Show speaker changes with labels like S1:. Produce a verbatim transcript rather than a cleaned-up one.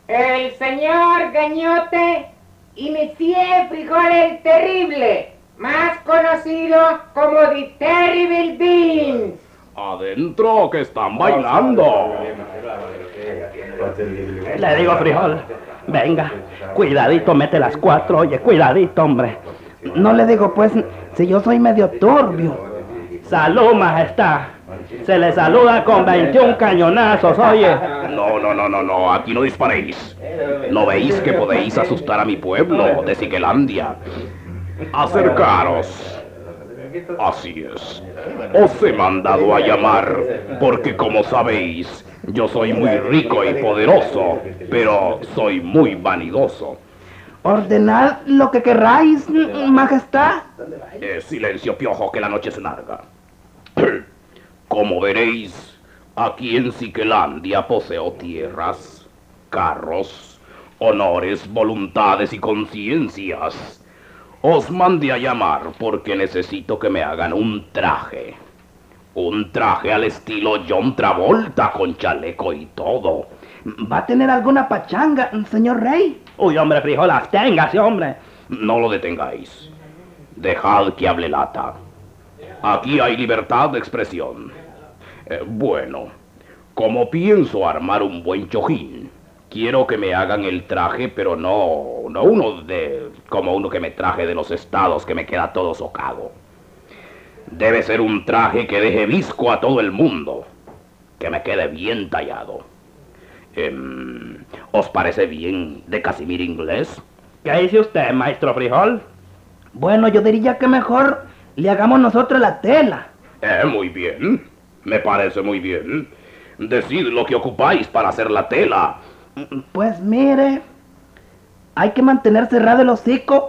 S1: El señor Gañote y Monsieur Frijol el Terrible, más conocido como The Terrible Beans.
S2: Adentro, que están bailando.
S3: Le digo, Frijol, venga, cuidadito, mete las cuatro, oye, cuidadito, hombre.
S4: No le digo, pues, si yo soy medio turbio.
S3: Salud, majestad. Se le saluda con veintiún cañonazos, oye.
S2: No, no, no, no, no, aquí no disparéis. ¿No veis que podéis asustar a mi pueblo de Siquelandia? Acercaros. Así es. Os he mandado a llamar porque, como sabéis, yo soy muy rico y poderoso, pero soy muy vanidoso.
S4: Ordenad lo que querráis, majestad.
S2: Eh, silencio, piojo, que la noche es larga. Como veréis, aquí en Siquelandia poseo tierras, carros, honores, voluntades y conciencias. Os mandé a llamar porque necesito que me hagan un traje. Un traje al estilo John Travolta, con chaleco y todo.
S4: ¿Va a tener alguna pachanga, señor rey?
S3: Uy, hombre, Frijol, absténgase, hombre.
S2: No lo detengáis. Dejad que hable lata. Aquí hay libertad de expresión. Eh, bueno, como pienso armar un buen chojín, quiero que me hagan el traje, pero no, no uno de, como uno que me traje de los estados, que me queda todo socado. Debe ser un traje que deje visco a todo el mundo, que me quede bien tallado. Eh, ¿Os parece bien de casimir inglés?
S3: ¿Qué dice usted, maestro Frijol?
S4: Bueno, yo diría que mejor le hagamos nosotros la tela.
S2: Eh, muy bien. Me parece muy bien. Decid lo que ocupáis para hacer la tela.
S4: Pues mire, hay que mantener cerrado el hocico